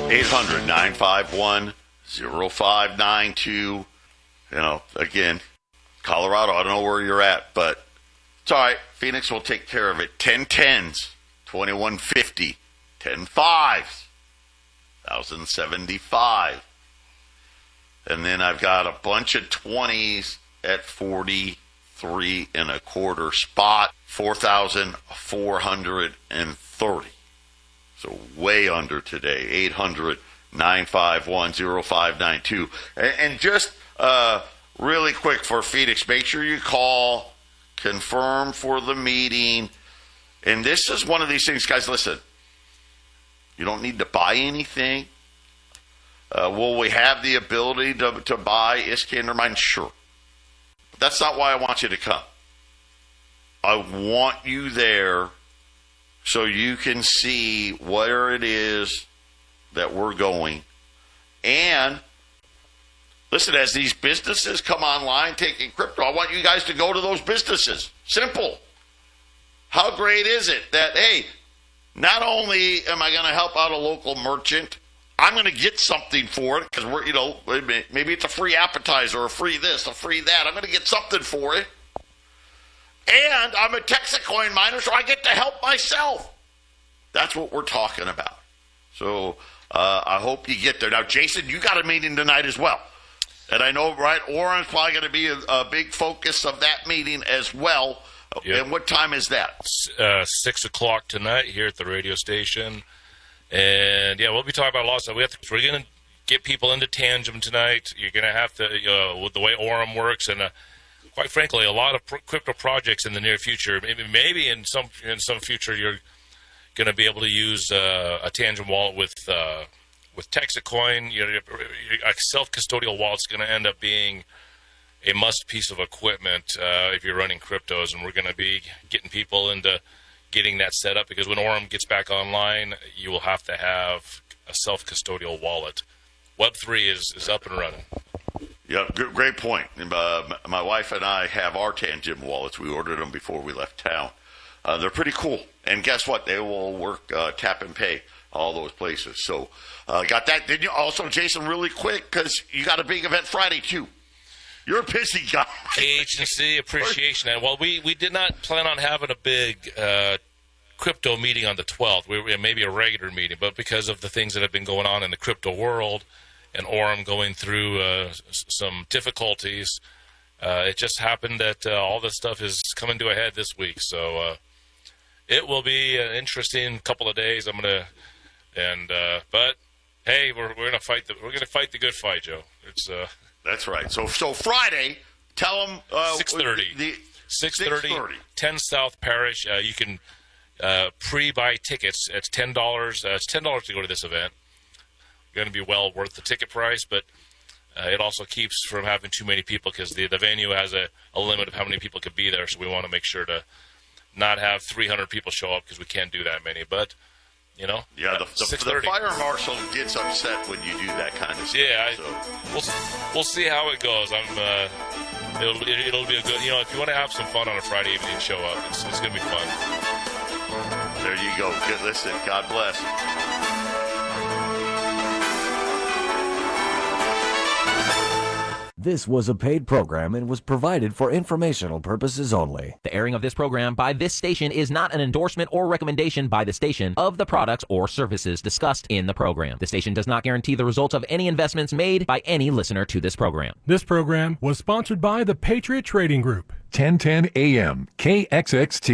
800-951-0592. Again, Colorado, I don't know where you're at, but it's all right. Phoenix will take care of it. 10-10s, 2150. 10-5s, 1075. And then I've got a bunch of 20s at 43 and a quarter spot, 4,430. So way under today, 800-951-0592. And just really quick for Phoenix, make sure you call, confirm for the meeting. And this is one of these things, guys, listen, you don't need to buy anything. Will we have the ability to buy Iskander mine? Sure. But that's not why I want you to come. I want you there so you can see where it is that we're going. And listen, as these businesses come online taking crypto, I want you guys to go to those businesses. Simple. How great is it that, hey, not only am I going to help out a local merchant, I'm going to get something for it because maybe it's a free appetizer, a free this, a free that. I'm going to get something for it. And I'm a Texacoin miner, so I get to help myself. That's what we're talking about. So I hope you get there. Now, Jason, you got a meeting tonight as well. And I know, right, Orrin's probably going to be a big focus of that meeting as well. Yep. And what time is that? 6 o'clock tonight here at the radio station. And, we'll be talking about a lot of stuff. We're going to get people into Tangent tonight. You're going to have to, with the way Orrin works, and quite frankly, a lot of crypto projects in the near future. Maybe in some future, you're going to be able to use a Tangent wallet with Texacoin. A self-custodial wallet's going to end up being a must piece of equipment if you're running cryptos, and we're going to be getting people into getting that set up because when Orrin gets back online, you will have to have a self-custodial wallet. Web3 is up and running. Yeah, great point. My wife and I have our Tangent wallets. We ordered them before we left town. They're pretty cool. And guess what? They will work tap and pay, all those places. So got that. Did you also, Jason, really quick, because you got a big event Friday, too. You're a busy guy. KHNC appreciation. Well, we did not plan on having a big crypto meeting on the 12th. Maybe a regular meeting, but because of the things that have been going on in the crypto world and Orrin going through some difficulties, it just happened that all this stuff is coming to a head this week. So it will be an interesting couple of days. But hey, we're going to fight the good fight, Joe. It's That's right. So Friday, tell them 6:30. 6:30, 10 South Parish. You can pre-buy tickets. It's $10. It's $10 to go to this event. Going to be well worth the ticket price, but it also keeps from having too many people because the venue has a limit of how many people could be there. So we want to make sure to not have 300 people show up because we can't do that many. But the fire marshal gets upset when you do that kind of stuff. Yeah, we'll see how it goes. It'll be a good. If you want to have some fun on a Friday evening, show up. It's going to be fun. There you go. Listen, God bless. This was a paid program and was provided for informational purposes only. The airing of this program by this station is not an endorsement or recommendation by the station of the products or services discussed in the program. The station does not guarantee the results of any investments made by any listener to this program. This program was sponsored by the Patriot Trading Group. 1010 AM, KXXT.